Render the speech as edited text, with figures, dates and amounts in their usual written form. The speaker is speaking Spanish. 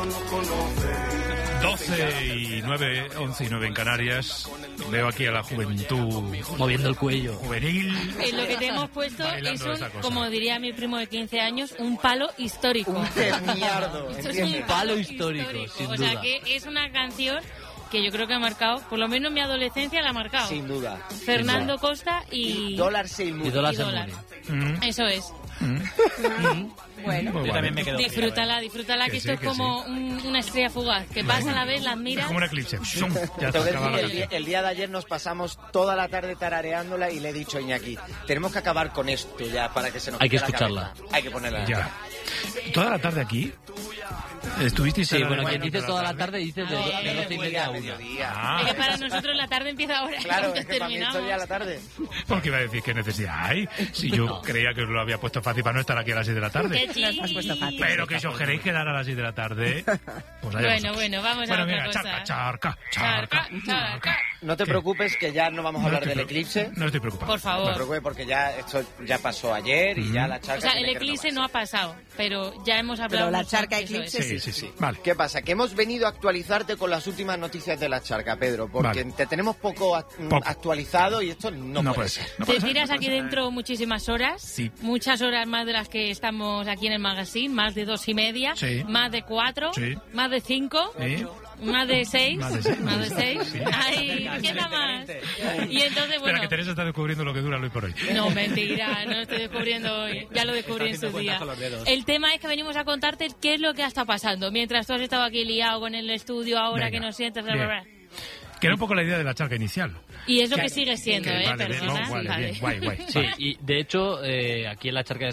12:09, 11:09 en Canarias. Veo aquí a la juventud moviendo el cuello. Juvenil. Lo que te hemos puesto es como diría mi primo de 15 años, un palo histórico. Un peñardo. Es un palo histórico, sin o duda. sea que es una canción que yo creo que ha marcado, por lo menos mi adolescencia la ha marcado. Sin duda. Fernando Costa y Dólar Seymour. Y Dólar Seymour. Eso es. Bueno, yo también me quedo. Disfrútala, que esto es como una estrella fugaz, que pasa a la vez, la admiras. Es como un eclipse. Ya Te voy a acaba la decir, el día de ayer nos pasamos toda la tarde tarareándola y le he dicho a Iñaki, tenemos que acabar con esto ya para que se nos Hay que quite la escucharla. cabeza. Hay que ponerla. Ya. Toda la tarde aquí. ¿Estuvisteis? Sí, bueno, quien bueno, dice toda la tarde dice de 12:30 a 1. Es que para nosotros la tarde empieza ahora. Claro, es que para mí esto ya la tarde. Porque iba a decir que necesidad hay. Si yo creía que os lo había puesto fácil para no estar aquí a las 6 de la tarde. Que sí. Nos has puesto fácil. Pero que si os queréis quedar a las 6 de la tarde, pues allá vosotros. Bueno, vamos a Bueno, otra venga, cosa. charca. No te preocupes que ya no vamos a hablar del eclipse. No estoy preocupado. Por No te favor. preocupes porque ya esto ya pasó ayer y ya la charca. O sea, tiene el que eclipse renovarse. no ha pasado, pero ya hemos hablado. Pero la mucho, charca eso eclipse es. Sí. Vale. ¿Qué pasa? Que hemos venido a actualizarte con las últimas noticias de la charca, Pedro, porque Vale. te tenemos poco actualizado y esto no puede ser. No Te puede ser, tiras no aquí puede ser. dentro muchísimas horas, Sí. muchas horas más de las que estamos aquí en el magazine, más de 2:30, Sí. más de 4, Sí. más de 5, ¿Eh? más de 6, Más de seis. más de 6. Sí. Ay, ¿qué da más? Y entonces, Espera, bueno, que Teresa está descubriendo lo que dura hoy por hoy. no, mentira, no lo estoy descubriendo hoy, ya lo descubrí en su día. El tema es que venimos a contarte qué es lo que ha estado pasando, mientras tú has estado aquí liado con el estudio, ahora Venga. que nos sientes, Bien. Que era un poco la idea de la charca inicial. Y es lo que sigue siendo, Que vale, personas. no, vale, bien, guay. Sí, y de hecho, aquí en la charca